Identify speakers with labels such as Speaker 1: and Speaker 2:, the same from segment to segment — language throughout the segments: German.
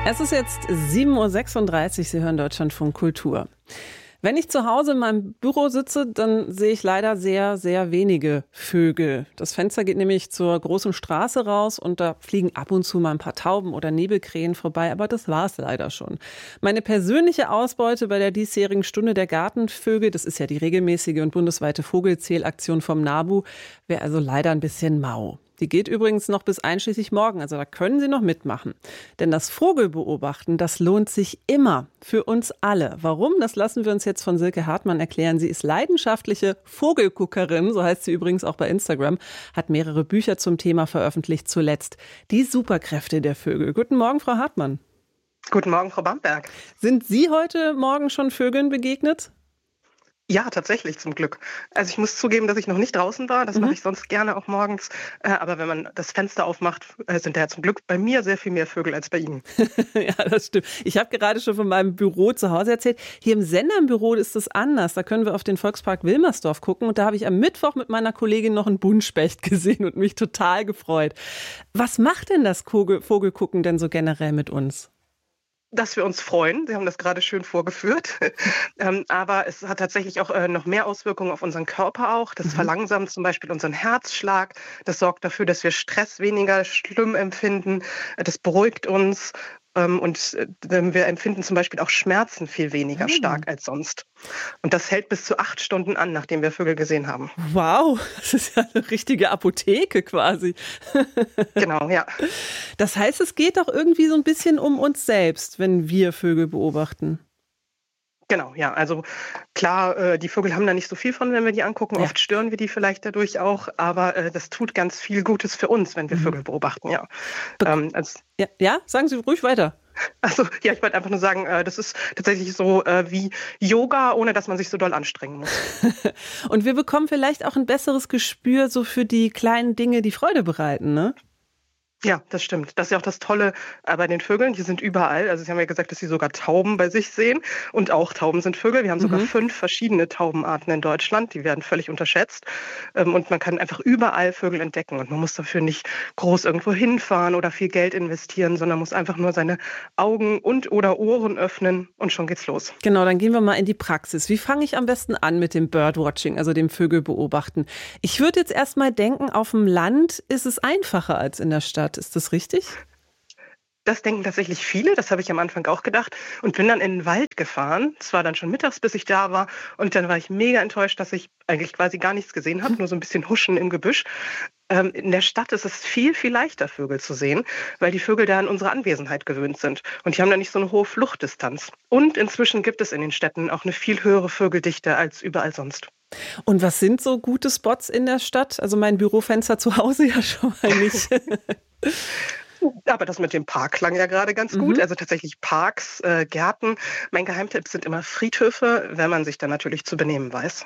Speaker 1: Es ist jetzt 7:36 Uhr, Sie hören Deutschlandfunk Kultur. Wenn ich zu Hause in meinem Büro sitze, dann sehe ich leider sehr, sehr wenige Vögel. Das Fenster geht nämlich zur großen Straße raus und da fliegen ab und zu mal ein paar Tauben oder Nebelkrähen vorbei, aber das war es leider schon. Meine persönliche Ausbeute bei der diesjährigen Stunde der Gartenvögel, das ist ja die regelmäßige und bundesweite Vogelzählaktion vom NABU, wäre also leider ein bisschen mau. Die geht übrigens noch bis einschließlich morgen, also da können Sie noch mitmachen. Denn das Vogelbeobachten, das lohnt sich immer für uns alle. Warum? Das lassen wir uns jetzt von Silke Hartmann erklären. Sie ist leidenschaftliche Vogelguckerin, so heißt sie übrigens auch bei Instagram, hat mehrere Bücher zum Thema veröffentlicht, zuletzt Die Superkräfte der Vögel. Guten Morgen, Frau Hartmann.
Speaker 2: Guten Morgen, Frau Bamberg.
Speaker 1: Sind Sie heute Morgen schon Vögeln begegnet?
Speaker 2: Ja, tatsächlich, zum Glück. Also ich muss zugeben, dass ich noch nicht draußen war. Das mache ich sonst gerne auch morgens. Aber wenn man das Fenster aufmacht, sind da zum Glück bei mir sehr viel mehr Vögel als bei Ihnen.
Speaker 1: Ja, das stimmt. Ich habe gerade schon von meinem Büro zu Hause erzählt. Hier im Senderbüro ist es anders. Da können wir auf den Volkspark Wilmersdorf gucken. Und da habe ich am Mittwoch mit meiner Kollegin noch einen Buntspecht gesehen und mich total gefreut. Was macht denn das Vogelgucken denn so generell mit uns?
Speaker 2: Dass wir uns freuen. Sie haben das gerade schön vorgeführt. Aber es hat tatsächlich auch noch mehr Auswirkungen auf unseren Körper auch. Das verlangsamt zum Beispiel unseren Herzschlag. Das sorgt dafür, dass wir Stress weniger schlimm empfinden. Das beruhigt uns. Und wir empfinden zum Beispiel auch Schmerzen viel weniger stark als sonst. Und das hält bis zu 8 Stunden an, nachdem wir Vögel gesehen haben.
Speaker 1: Wow, das ist ja eine richtige Apotheke quasi.
Speaker 2: Genau, ja.
Speaker 1: Das heißt, es geht doch irgendwie so ein bisschen um uns selbst, wenn wir Vögel beobachten.
Speaker 2: Genau, ja. Also klar, die Vögel haben da nicht so viel von, wenn wir die angucken. Ja. Oft stören wir die vielleicht dadurch auch, aber das tut ganz viel Gutes für uns, wenn wir Vögel beobachten, ja.
Speaker 1: Ja, sagen Sie ruhig weiter.
Speaker 2: Also ja, ich wollte einfach nur sagen, das ist tatsächlich so wie Yoga, ohne dass man sich so doll anstrengen muss.
Speaker 1: Und wir bekommen vielleicht auch ein besseres Gespür so für die kleinen Dinge, die Freude bereiten, ne?
Speaker 2: Ja, das stimmt. Das ist ja auch das Tolle bei den Vögeln. Die sind überall. Also Sie haben ja gesagt, dass Sie sogar Tauben bei sich sehen. Und auch Tauben sind Vögel. Wir haben sogar 5 verschiedene Taubenarten in Deutschland. Die werden völlig unterschätzt. Und man kann einfach überall Vögel entdecken. Und man muss dafür nicht groß irgendwo hinfahren oder viel Geld investieren, sondern muss einfach nur seine Augen und oder Ohren öffnen und schon geht's los.
Speaker 1: Genau, dann gehen wir mal in die Praxis. Wie fange ich am besten an mit dem Birdwatching, also dem Vögelbeobachten? Ich würde jetzt erst mal denken, auf dem Land ist es einfacher als in der Stadt. Ist das richtig?
Speaker 2: Das denken tatsächlich viele, das habe ich am Anfang auch gedacht und bin dann in den Wald gefahren. Es war dann schon mittags, bis ich da war und dann war ich mega enttäuscht, dass ich eigentlich quasi gar nichts gesehen habe, nur so ein bisschen Huschen im Gebüsch. In der Stadt ist es viel, viel leichter, Vögel zu sehen, weil die Vögel da an unsere Anwesenheit gewöhnt sind und die haben da nicht so eine hohe Fluchtdistanz. Und inzwischen gibt es in den Städten auch eine viel höhere Vögeldichte als überall sonst.
Speaker 1: Und was sind so gute Spots in der Stadt? Also mein Bürofenster zu Hause ja schon mal nicht.
Speaker 2: Aber das mit dem Park klang ja gerade ganz gut. Also tatsächlich Parks, Gärten. Mein Geheimtipp sind immer Friedhöfe, wenn man sich dann natürlich zu benehmen weiß.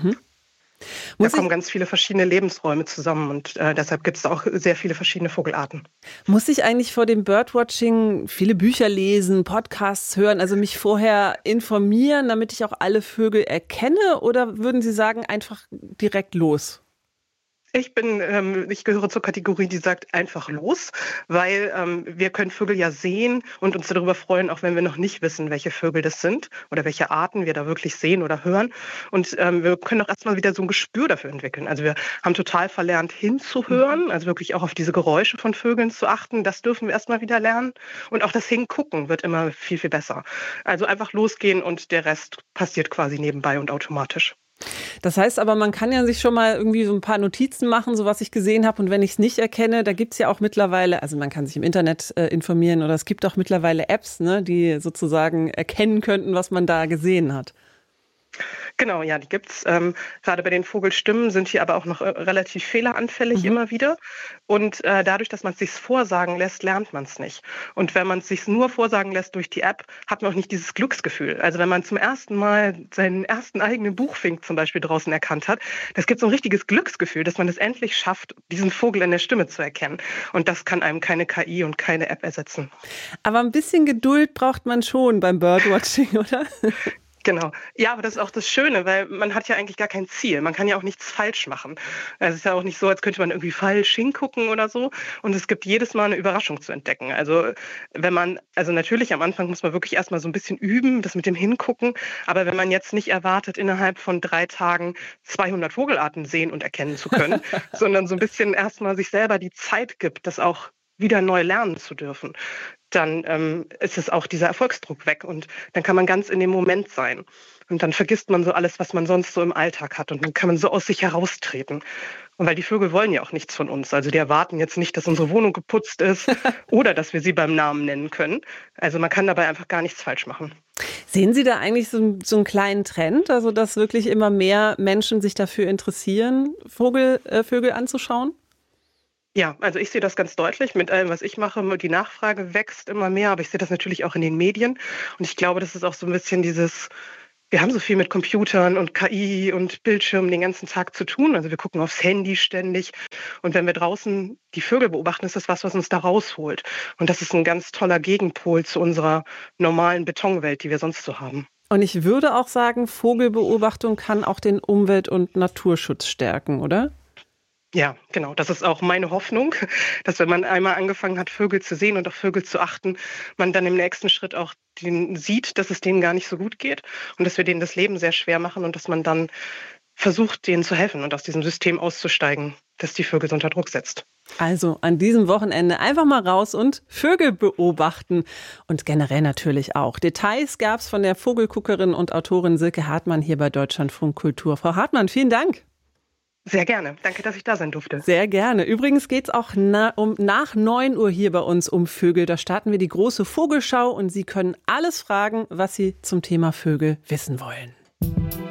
Speaker 2: Da kommen ganz viele verschiedene Lebensräume zusammen und deshalb gibt es auch sehr viele verschiedene Vogelarten.
Speaker 1: Muss ich eigentlich vor dem Birdwatching viele Bücher lesen, Podcasts hören, also mich vorher informieren, damit ich auch alle Vögel erkenne? Oder würden Sie sagen, einfach direkt los?
Speaker 2: Ich gehöre zur Kategorie, die sagt einfach los, weil wir können Vögel ja sehen und uns darüber freuen, auch wenn wir noch nicht wissen, welche Vögel das sind oder welche Arten wir da wirklich sehen oder hören. Und wir können auch erstmal wieder so ein Gespür dafür entwickeln. Also wir haben total verlernt hinzuhören, also wirklich auch auf diese Geräusche von Vögeln zu achten. Das dürfen wir erstmal wieder lernen. Und auch das Hingucken wird immer viel, viel besser. Also einfach losgehen und der Rest passiert quasi nebenbei und automatisch.
Speaker 1: Das heißt aber, man kann ja sich schon mal irgendwie so ein paar Notizen machen, so was ich gesehen habe. Und wenn ich es nicht erkenne, da gibt es ja auch mittlerweile, also man kann sich im Internet informieren oder es gibt auch mittlerweile Apps, ne, die sozusagen erkennen könnten, was man da gesehen hat.
Speaker 2: Genau, ja, die gibt's. Gerade bei den Vogelstimmen sind die aber auch noch relativ fehleranfällig immer wieder. Und dadurch, dass man es sich vorsagen lässt, lernt man es nicht. Und wenn man es sich nur vorsagen lässt durch die App, hat man auch nicht dieses Glücksgefühl. Also wenn man zum ersten Mal seinen ersten eigenen Buchfink zum Beispiel draußen erkannt hat, das gibt so ein richtiges Glücksgefühl, dass man es endlich schafft, diesen Vogel in der Stimme zu erkennen. Und das kann einem keine KI und keine App ersetzen.
Speaker 1: Aber ein bisschen Geduld braucht man schon beim Birdwatching, oder?
Speaker 2: Genau. Ja, aber das ist auch das Schöne, weil man hat ja eigentlich gar kein Ziel. Man kann ja auch nichts falsch machen. Also es ist ja auch nicht so, als könnte man irgendwie falsch hingucken oder so. Und es gibt jedes Mal eine Überraschung zu entdecken. Also natürlich am Anfang muss man wirklich erstmal so ein bisschen üben, das mit dem Hingucken. Aber wenn man jetzt nicht erwartet, innerhalb von 3 Tagen 200 Vogelarten sehen und erkennen zu können, sondern so ein bisschen erstmal sich selber die Zeit gibt, das auch wieder neu lernen zu dürfen, dann ist es auch dieser Erfolgsdruck weg und dann kann man ganz in dem Moment sein. Und dann vergisst man so alles, was man sonst so im Alltag hat und dann kann man so aus sich heraustreten. Und weil die Vögel wollen ja auch nichts von uns. Also die erwarten jetzt nicht, dass unsere Wohnung geputzt ist oder dass wir sie beim Namen nennen können. Also man kann dabei einfach gar nichts falsch machen.
Speaker 1: Sehen Sie da eigentlich so einen kleinen Trend, also dass wirklich immer mehr Menschen sich dafür interessieren, Vögel anzuschauen?
Speaker 2: Ja, also ich sehe das ganz deutlich mit allem, was ich mache. Die Nachfrage wächst immer mehr, aber ich sehe das natürlich auch in den Medien. Und ich glaube, das ist auch so ein bisschen wir haben so viel mit Computern und KI und Bildschirmen den ganzen Tag zu tun. Also wir gucken aufs Handy ständig. Und wenn wir draußen die Vögel beobachten, ist das was uns da rausholt. Und das ist ein ganz toller Gegenpol zu unserer normalen Betonwelt, die wir sonst so haben.
Speaker 1: Und ich würde auch sagen, Vogelbeobachtung kann auch den Umwelt- und Naturschutz stärken, oder?
Speaker 2: Ja, genau. Das ist auch meine Hoffnung, dass wenn man einmal angefangen hat, Vögel zu sehen und auf Vögel zu achten, man dann im nächsten Schritt auch sieht, dass es denen gar nicht so gut geht und dass wir denen das Leben sehr schwer machen und dass man dann versucht, denen zu helfen und aus diesem System auszusteigen, das die Vögel so unter Druck setzt.
Speaker 1: Also an diesem Wochenende einfach mal raus und Vögel beobachten und generell natürlich auch. Details gab es von der Vogelguckerin und Autorin Silke Hartmann hier bei Deutschlandfunk Kultur. Frau Hartmann, vielen Dank.
Speaker 2: Sehr gerne. Danke, dass ich da sein durfte.
Speaker 1: Sehr gerne. Übrigens geht es auch nach 9 Uhr hier bei uns um Vögel. Da starten wir die große Vogelschau und Sie können alles fragen, was Sie zum Thema Vögel wissen wollen.